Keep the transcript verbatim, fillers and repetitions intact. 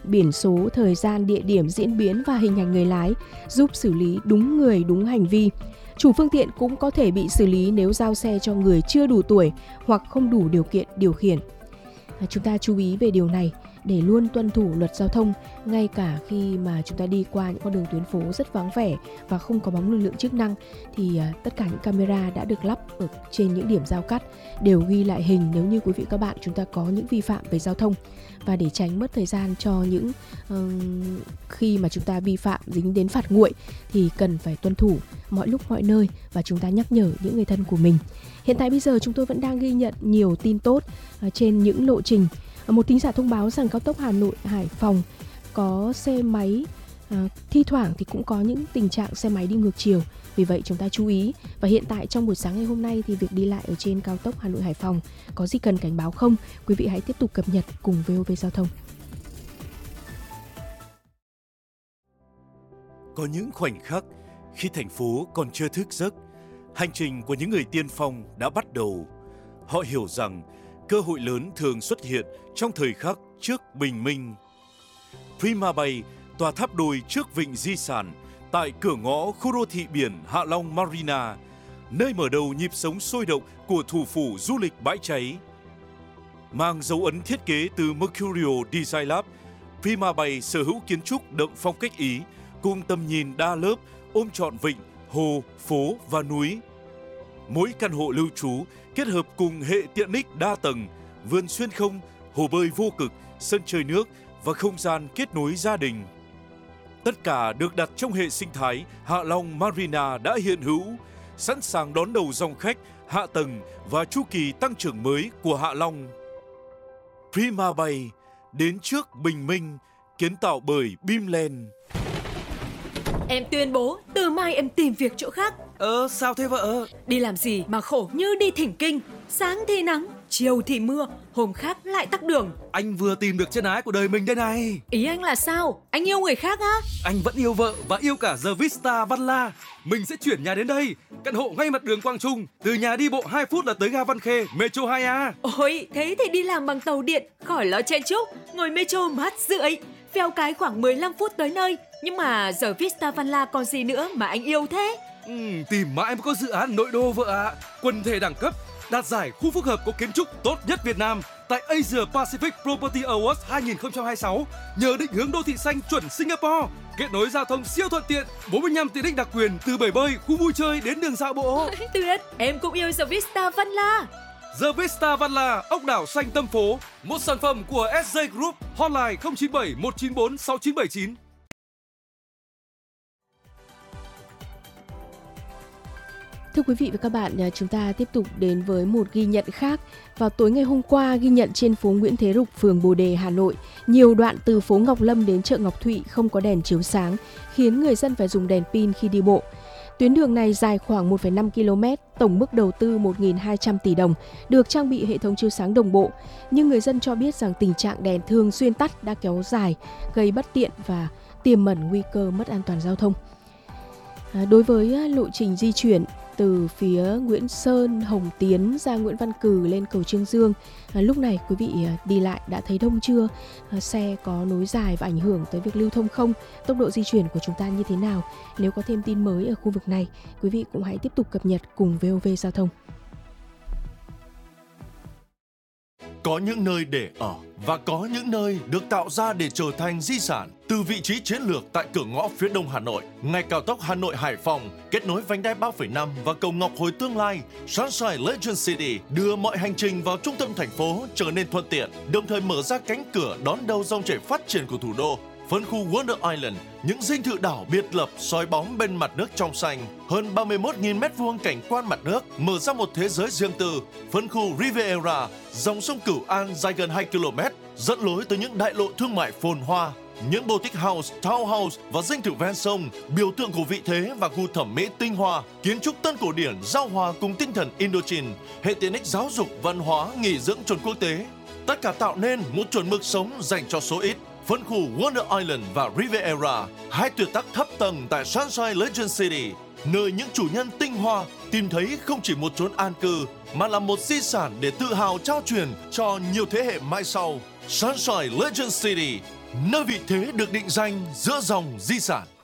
biển số, thời gian, địa điểm, diễn biến và hình ảnh người lái, giúp xử lý đúng người, đúng hành vi. Chủ phương tiện cũng có thể bị xử lý nếu giao xe cho người chưa đủ tuổi hoặc không đủ điều kiện điều khiển. À, chúng ta chú ý về điều này để luôn tuân thủ luật giao thông, ngay cả khi mà chúng ta đi qua những con đường tuyến phố rất vắng vẻ và không có bóng lực lượng chức năng, thì uh, tất cả những camera đã được lắp ở trên những điểm giao cắt đều ghi lại hình nếu như quý vị các bạn chúng ta có những vi phạm về giao thông. Và để tránh mất thời gian cho những uh, khi mà chúng ta vi phạm dính đến phạt nguội thì cần phải tuân thủ mọi lúc mọi nơi và chúng ta nhắc nhở những người thân của mình. Hiện tại bây giờ chúng tôi vẫn đang ghi nhận nhiều tin tốt uh, trên những lộ trình. Một thính giả thông báo rằng cao tốc Hà Nội Hải Phòng có xe máy, à, thi thoảng thì cũng có những tình trạng xe máy đi ngược chiều. Vì vậy chúng ta chú ý. Và hiện tại trong buổi sáng ngày hôm nay thì việc đi lại ở trên cao tốc Hà Nội Hải Phòng có gì cần cảnh báo không? Quý vị hãy tiếp tục cập nhật cùng vê o vê Giao thông. Có những khoảnh khắc khi thành phố còn chưa thức giấc, hành trình của những người tiên phong đã bắt đầu. Họ hiểu rằng cơ hội lớn thường xuất hiện trong thời khắc trước bình minh. Prima Bay, tòa tháp đôi trước vịnh di sản, tại cửa ngõ khu đô thị biển Hạ Long Marina, nơi mở đầu nhịp sống sôi động của thủ phủ du lịch bãi cháy. Mang dấu ấn thiết kế từ Mercurio Design Lab, Prima Bay sở hữu kiến trúc đậm phong cách Ý, cùng tầm nhìn đa lớp ôm trọn vịnh, hồ, phố và núi. Mỗi căn hộ lưu trú kết hợp cùng hệ tiện ích đa tầng, vườn xuyên không, hồ bơi vô cực, sân chơi nước và không gian kết nối gia đình. Tất cả được đặt trong hệ sinh thái Hạ Long Marina đã hiện hữu, sẵn sàng đón đầu dòng khách, hạ tầng và chu kỳ tăng trưởng mới của Hạ Long. Prima Bay, đến trước bình minh, kiến tạo bởi Bimland. Em tuyên bố từ mai em tìm việc chỗ khác. Ờ sao thế vợ? Đi làm gì mà khổ như đi thỉnh kinh. Sáng thì nắng, chiều thì mưa, hôm khác lại tắc đường. Anh vừa tìm được chân ái của đời mình đây này. Ý anh là sao? Anh yêu người khác á? Anh vẫn yêu vợ và yêu cả The Vista Văn La. Mình sẽ chuyển nhà đến đây, căn hộ ngay mặt đường Quang Trung. Từ nhà đi bộ hai phút là tới ga Văn Khê, Metro hai A. Ôi, thế thì đi làm bằng tàu điện, khỏi lo chen chúc, ngồi Metro mát rượi. Phèo cái khoảng mười lăm phút tới nơi. Nhưng mà giờ Vista Văn La còn gì nữa mà anh yêu thế? Ừ, tìm mãi mới có dự án nội đô vợ ạ. À. Quần thể đẳng cấp, đạt giải khu phức hợp có kiến trúc tốt nhất Việt Nam tại Asia Pacific Property Awards hai không hai sáu. Nhờ định hướng đô thị xanh chuẩn Singapore, kết nối giao thông siêu thuận tiện, bốn mươi lăm tiện ích đặc quyền từ bể bơi, khu vui chơi đến đường dạo bộ. Tuyệt, em cũng yêu The Vista Văn La. The Vista Văn La, ốc đảo xanh tâm phố, một sản phẩm của ét gi Group, hotline không chín bảy một chín bốn sáu chín bảy chín. Thưa quý vị và các bạn, chúng ta tiếp tục đến với một ghi nhận khác. Vào tối ngày hôm qua, ghi nhận trên phố Nguyễn Thế Rục, phường Bồ Đề, Hà Nội, nhiều đoạn từ phố Ngọc Lâm đến chợ Ngọc Thụy không có đèn chiếu sáng, khiến người dân phải dùng đèn pin khi đi bộ. Tuyến đường này dài khoảng một phẩy năm ki lô mét, tổng mức đầu tư một nghìn hai trăm tỷ đồng, được trang bị hệ thống chiếu sáng đồng bộ. Nhưng người dân cho biết rằng tình trạng đèn thường xuyên tắt đã kéo dài, gây bất tiện và tiềm ẩn nguy cơ mất an toàn giao thông. À, đối với lộ trình di chuyển từ phía Nguyễn Sơn, Hồng Tiến ra Nguyễn Văn Cừ lên cầu Trương Dương, à, lúc này quý vị đi lại đã thấy đông chưa? À, xe có nối dài và ảnh hưởng tới việc lưu thông không? Tốc độ di chuyển của chúng ta như thế nào? Nếu có thêm tin mới ở khu vực này, quý vị cũng hãy tiếp tục cập nhật cùng vê o vê Giao thông. Có những nơi để ở và có những nơi được tạo ra để trở thành di sản. Từ vị trí chiến lược tại cửa ngõ phía đông Hà Nội, ngay cao tốc Hà Nội Hải Phòng kết nối vành đai ba phẩy năm và cầu Ngọc Hồi tương lai, Sunshine Legend City đưa mọi hành trình vào trung tâm thành phố trở nên thuận tiện, đồng thời mở ra cánh cửa đón đầu dòng chảy phát triển của thủ đô. Phân khu Wonder Island, những dinh thự đảo biệt lập soi bóng bên mặt nước trong xanh, hơn ba mươi mốt nghìn mét vuông cảnh quan mặt nước, mở ra một thế giới riêng tư. Phân khu Riviera, dòng sông Cửu An dài gần hai ki lô mét, dẫn lối tới những đại lộ thương mại phồn hoa. Những boutique house, townhouse và dinh thự ven sông, biểu tượng của vị thế và gu thẩm mỹ tinh hoa, kiến trúc tân cổ điển giao hòa cùng tinh thần Indochine, hệ tiện ích giáo dục, văn hóa, nghỉ dưỡng chuẩn quốc tế. Tất cả tạo nên một chuẩn mực sống dành cho số ít. Phân khu Wonder Island và Riviera, hai tuyệt tác thấp tầng tại Sunshine Legend City, nơi những chủ nhân tinh hoa tìm thấy không chỉ một chốn an cư, mà là một di sản để tự hào trao truyền cho nhiều thế hệ mai sau. Sunshine Legend City, nơi vị thế được định danh giữa dòng di sản.